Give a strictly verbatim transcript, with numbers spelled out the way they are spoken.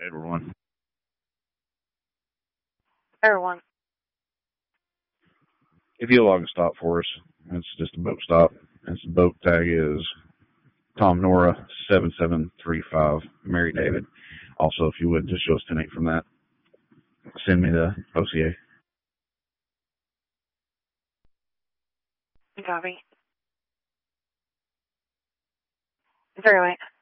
Edward one. Edward one. If you log a stop for us, it's just a boat stop. And the boat tag is Tom Nora seven seven three five, Mary David. Also, if you would, just show us ten eight from that. Send me the O C A. Copy. Very right.